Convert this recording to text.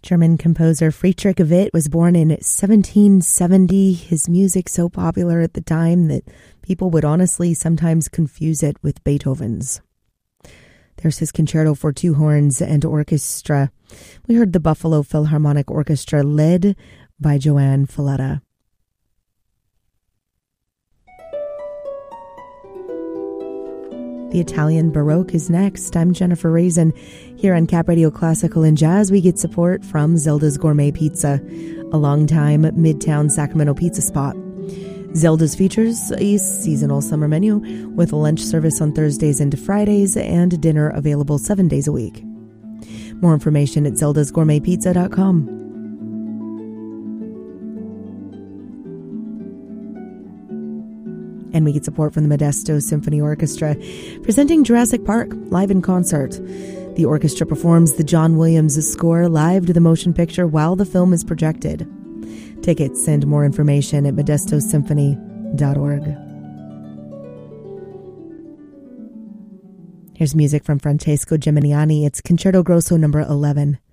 German composer Friedrich Witt was born in 1770. His music so popular at the time that people would honestly sometimes confuse it with Beethoven's. There's his Concerto for Two Horns and Orchestra. We heard the Buffalo Philharmonic Orchestra led by Joanne Falletta. The Italian Baroque is next. I'm Jennifer Raisin. Here on Cap Radio Classical and Jazz, we get support from Zelda's Gourmet Pizza, a longtime Midtown Sacramento pizza spot. Zelda's features a seasonal summer menu with lunch service on Thursdays into Fridays and dinner available 7 days a week. More information at zeldasgourmetpizza.com. And we get support from the Modesto Symphony Orchestra, presenting Jurassic Park live in concert. The orchestra performs the John Williams score live to the motion picture while the film is projected. Tickets and more information at modestosymphony.org. Here's music from Francesco Geminiani. It's Concerto Grosso number 11.